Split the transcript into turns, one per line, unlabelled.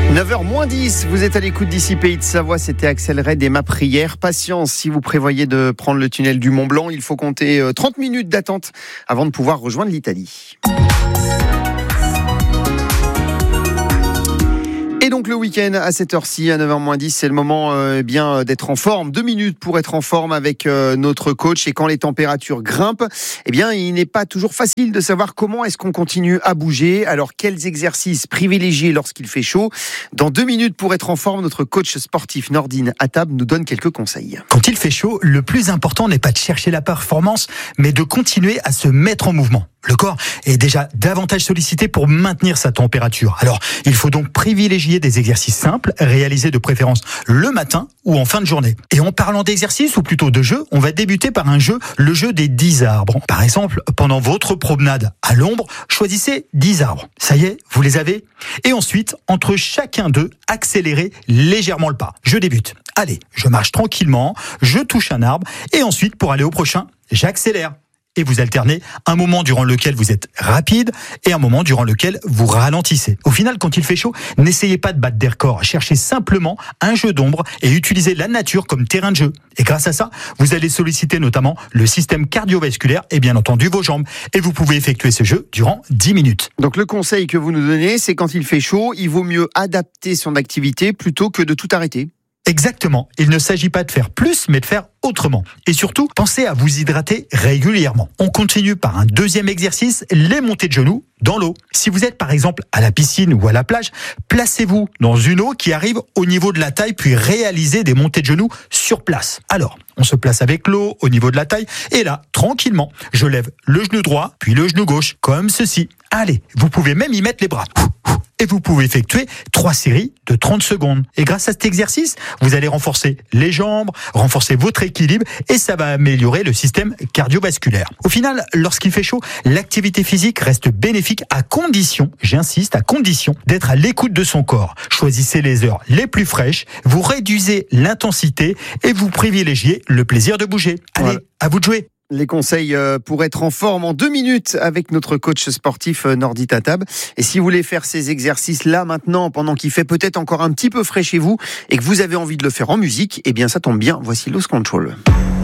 9h-10, vous êtes à l'écoute d'ici Pays de Savoie, c'était Axel Red et ma prière. Patience, si vous prévoyez de prendre le tunnel du Mont Blanc, il faut compter 30 minutes d'attente avant de pouvoir rejoindre l'Italie. Et donc le week-end à cette heure-ci, à 9h-10, c'est le moment d'être en forme. 2 minutes pour être en forme avec notre coach. Et quand les températures grimpent, il n'est pas toujours facile de savoir comment est-ce qu'on continue à bouger. Alors quels exercices privilégier lorsqu'il fait chaud? Dans 2 minutes pour être en forme, notre coach sportif Nordine Attab nous donne quelques conseils.
Quand il fait chaud, le plus important n'est pas de chercher la performance, mais de continuer à se mettre en mouvement. Le corps est déjà davantage sollicité pour maintenir sa température. Alors, il faut donc privilégier des exercices simples, réalisés de préférence le matin ou en fin de journée. Et en parlant d'exercices, ou plutôt de jeu, on va débuter par le jeu des 10 arbres. Par exemple, pendant votre promenade à l'ombre, choisissez 10 arbres. Ça y est, vous les avez? Et ensuite, entre chacun d'eux, accélérez légèrement le pas. Je débute. Allez, je marche tranquillement, je touche un arbre, et ensuite, pour aller au prochain, j'accélère. Et vous alternez un moment durant lequel vous êtes rapide et un moment durant lequel vous ralentissez. Au final, quand il fait chaud, n'essayez pas de battre des records. Cherchez simplement un jeu d'ombre et utilisez la nature comme terrain de jeu. Et grâce à ça, vous allez solliciter notamment le système cardiovasculaire et bien entendu vos jambes. Et vous pouvez effectuer ce jeu durant 10 minutes.
Donc le conseil que vous nous donnez, c'est quand il fait chaud, il vaut mieux adapter son activité plutôt que de tout arrêter.
Exactement. Il ne s'agit pas de faire plus, mais de faire autrement. Et surtout, pensez à vous hydrater régulièrement. On continue par un deuxième exercice, les montées de genoux dans l'eau. Si vous êtes par exemple à la piscine ou à la plage, placez-vous dans une eau qui arrive au niveau de la taille, puis réalisez des montées de genoux sur place. Alors, on se place avec l'eau au niveau de la taille, et là, tranquillement, je lève le genou droit, puis le genou gauche, comme ceci. Allez, vous pouvez même y mettre les bras. Et vous pouvez effectuer 3 séries de 30 secondes. Et grâce à cet exercice, vous allez renforcer les jambes, renforcer votre équilibre et ça va améliorer le système cardiovasculaire. Au final, lorsqu'il fait chaud, l'activité physique reste bénéfique à condition, j'insiste, à condition d'être à l'écoute de son corps. Choisissez les heures les plus fraîches, vous réduisez l'intensité et vous privilégiez le plaisir de bouger. Allez, à vous de jouer.
Les conseils pour être en forme en 2 minutes avec notre coach sportif Nordine Attab. Et si vous voulez faire ces exercices-là maintenant, pendant qu'il fait peut-être encore un petit peu frais chez vous et que vous avez envie de le faire en musique, ça tombe bien, voici Lost Control.